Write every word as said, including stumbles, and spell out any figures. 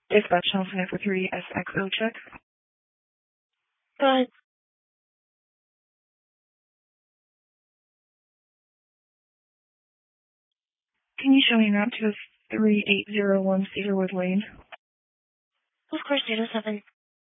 Dispatch Channel five four three S X O check. Go ahead. Can you show me a map to three eight zero one Cedarwood Lane? Of course, eight oh seven.